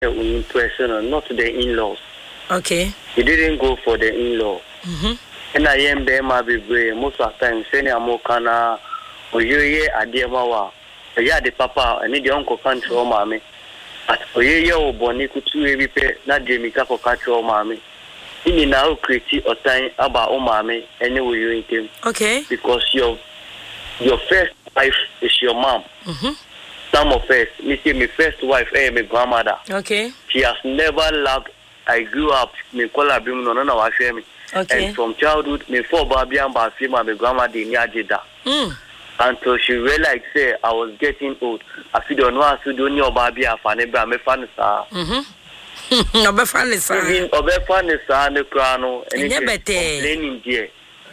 in person, not the in-laws. Okay. He didn't go for the in-law. And I am there, my baby. Most of the time, senior Mokana, or you, Adiamawa. Yeah, the papa, I need the uncle country or mammy. But for you, Bonnie could repair, not Jamie Capo country or mammy. In now, critique or time about oh, mammy, anyway you in him. Okay. Because your first wife is your mom. Some of us, me say my first wife, my grandmother. Okay. She has never loved. I grew up, me call her Bim no na wa share me. Okay. And from childhood, me for Babi and Bafi, my grandmother in Yajida. Until she realized, say, I was getting old. I feel don't know how to do any Babi and Fanny, me fan sa. Obe fan sa. Even Obe fan sa ne krano. And you complaining there.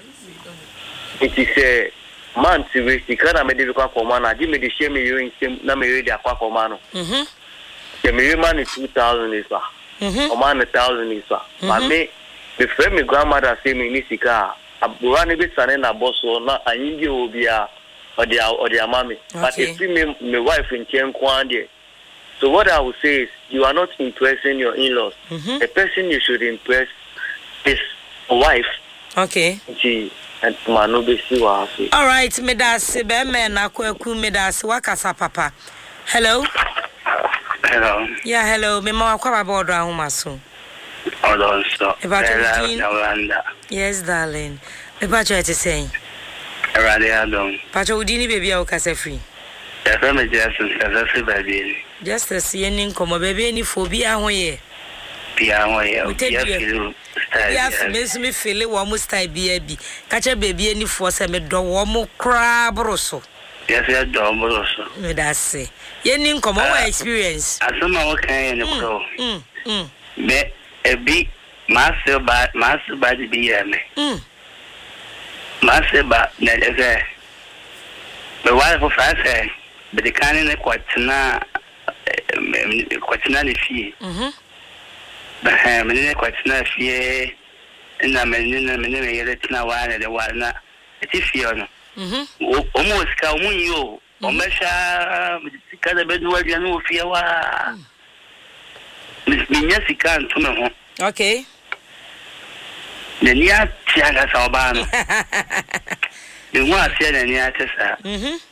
It is a man to waste. He can't make the kwa komana. Di me the shame me you in na me the kwa komano. The me man is 2,000 is ba. Or man 1,000 is ba. But me, before my grandmother say me ni sika, aburani be sane na boss or na anyingi obia or their mommy. But if me wife in Chenkwan. So what I would say is, you are not impressing your in-laws. The person you should impress is wife. Okay. And Manubisi was. All right, Medasi, Bemen, Akweku, Medasi, Wakasa Papa. Hello? Hello. Yeah, hello. Mema Wakwa Border Humasu. Hold on, stop. Yes, darling. About you to say. Pacho Udini baby, I'll cast a free. The family just baby. Just a seeing come baby any phobia away. Piano, yes, Miss me feel it almost I be catch a baby any force and me do warm crab rosso. Yes, you're dumb also. That's say. Yenin come over experience. As some okay in the pro. Me a big master body be me. Master but the wife of I say, but the cannon quite na the fee. But I'm in quite na fee, and I'm in a minute now while the while not. It is Fiona. Almost come you, or Mesha, because I bet you know Fiona. Miss Minyasi can't to me. Okay. The near Tiaga Sabano. The one said, and yet,